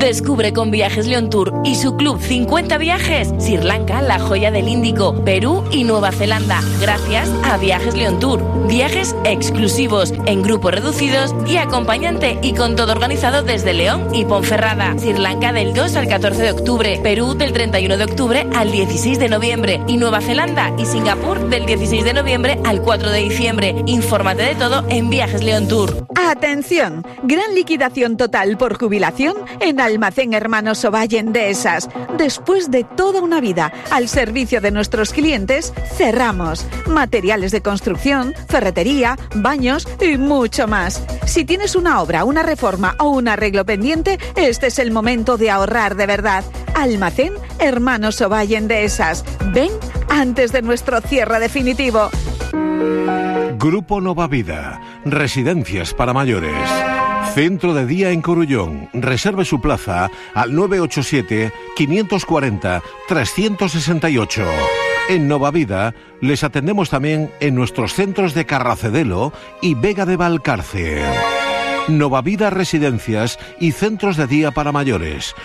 Descubre con Viajes León Tour y su Club 50 Viajes Sri Lanka, la joya del Índico, Perú y Nueva Zelanda, gracias a Viajes León Tour. Viajes exclusivos, en grupos reducidos y acompañante, y con todo organizado desde León y Ponferrada. Sri Lanka del 2 al 14 de octubre, Perú del 31 de octubre al 16 de noviembre y Nueva Zelanda y Singapur del 16 de noviembre al 4 de diciembre. Infórmate de todo en Viajes León Tour. ¡Atención! Gran liquidación total por jubilación en Almacén Hermanos Ovalle en Dehesas. Después de toda una vida al servicio de nuestros clientes, cerramos. Materiales de construcción, ferretería, baños y mucho más. Si tienes una obra, una reforma o un arreglo pendiente, este es el momento de ahorrar de verdad. Almacén Hermanos Ovalle en Dehesas. Ven antes de nuestro cierre definitivo. Grupo Nova Vida, residencias para mayores. Centro de día en Corullón. Reserve su plaza al 987-540-368. En Nova Vida les atendemos también en nuestros centros de Carracedelo y Vega de Valcarce. Nova Vida Residencias y Centros de Día para Mayores.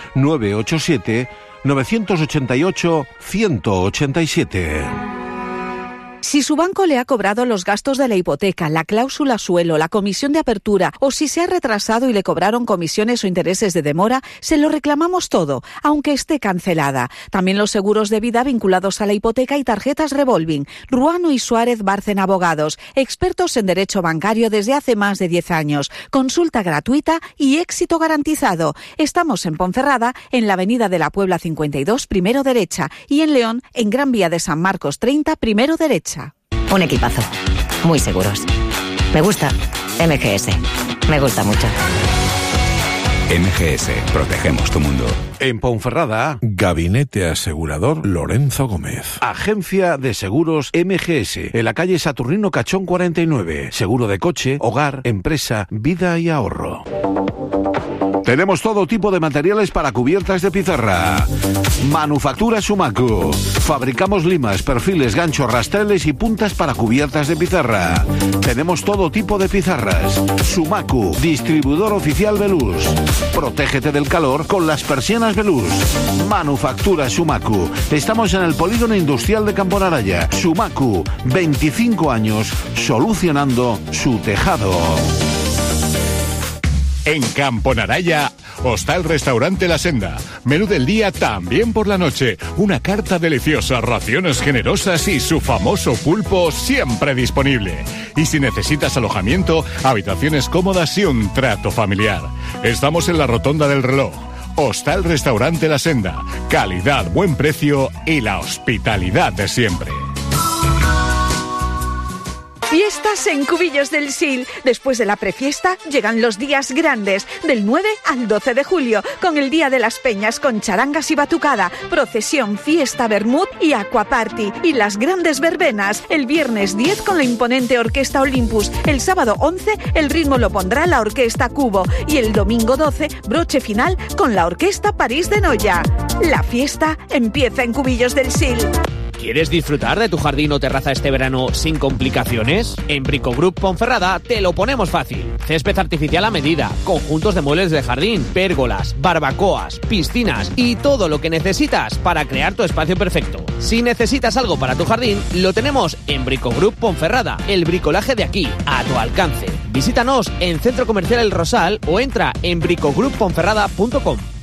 987-988-187. Si su banco le ha cobrado los gastos de la hipoteca, la cláusula suelo, la comisión de apertura, o si se ha retrasado y le cobraron comisiones o intereses de demora, se lo reclamamos todo, aunque esté cancelada. También los seguros de vida vinculados a la hipoteca y tarjetas revolving. Ruano y Suárez Bárcena Abogados, expertos en derecho bancario desde hace más de 10 años. Consulta gratuita y éxito garantizado. Estamos en Ponferrada, en la Avenida de la Puebla 52, primero derecha, y en León, en Gran Vía de San Marcos 30, primero derecha. Un equipazo. Muy seguros. Me gusta. MGS. Me gusta mucho. MGS. Protegemos tu mundo. En Ponferrada, Gabinete Asegurador Lorenzo Gómez. Agencia de Seguros MGS. En la calle Saturnino Cachón 49. Seguro de coche, hogar, empresa, vida y ahorro. Tenemos todo tipo de materiales para cubiertas de pizarra. Manufactura Sumacu. Fabricamos limas, perfiles, ganchos, rastreles y puntas para cubiertas de pizarra. Tenemos todo tipo de pizarras. Sumacu, distribuidor oficial Velús. Protégete del calor con las persianas Velús. Manufactura Sumacu. Estamos en el Polígono Industrial de Camponaraya. Sumacu, 25 años solucionando su tejado. En Camponaraya, Hostal Restaurante La Senda. Menú del día también por la noche. Una carta deliciosa, raciones generosas y su famoso pulpo siempre disponible. Y si necesitas alojamiento, habitaciones cómodas y un trato familiar. Estamos en la Rotonda del Reloj. Hostal Restaurante La Senda. Calidad, buen precio y la hospitalidad de siempre. Fiestas en Cubillos del Sil. Después de la prefiesta llegan los días grandes, del 9 al 12 de julio, con el Día de las Peñas con charangas y batucada, procesión, fiesta, vermut y aquaparty. Y las grandes verbenas, el viernes 10 con la imponente Orquesta Olympus, el sábado 11 el ritmo lo pondrá la Orquesta Cubo y el domingo 12 broche final con la Orquesta París de Noya. La fiesta empieza en Cubillos del Sil. ¿Quieres disfrutar de tu jardín o terraza este verano sin complicaciones? En Bricogroup Ponferrada te lo ponemos fácil. Césped artificial a medida, conjuntos de muebles de jardín, pérgolas, barbacoas, piscinas y todo lo que necesitas para crear tu espacio perfecto. Si necesitas algo para tu jardín, lo tenemos en Bricogroup Ponferrada, el bricolaje de aquí, a tu alcance. Visítanos en Centro Comercial El Rosal o entra en bricogrouponferrada.com.